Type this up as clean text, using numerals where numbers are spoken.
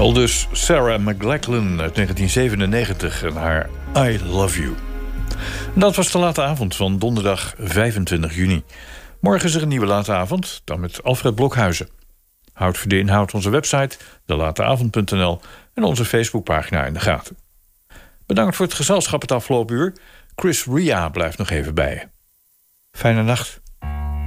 Aldus Sarah McLachlan uit 1997 en haar I Love You. En dat was de late avond van donderdag 25 juni. Morgen is er een nieuwe late avond, dan met Alfred Blokhuizen. Houd voor de inhoud onze website, delateavond.nl en onze Facebookpagina in de gaten. Bedankt voor het gezelschap het afgelopen uur. Chris Ria blijft nog even bij je. Fijne nacht.